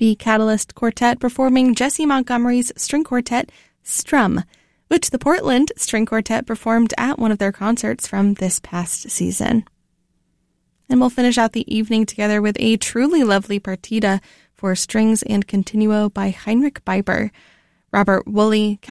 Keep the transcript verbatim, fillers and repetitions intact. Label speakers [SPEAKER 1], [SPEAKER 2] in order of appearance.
[SPEAKER 1] the Catalyst Quartet performing Jesse Montgomery's string quartet, Strum, which the Portland String Quartet performed at one of their concerts from this past season. And we'll finish out the evening together with a truly lovely partita for strings and continuo by Heinrich Biber. Robert Woolley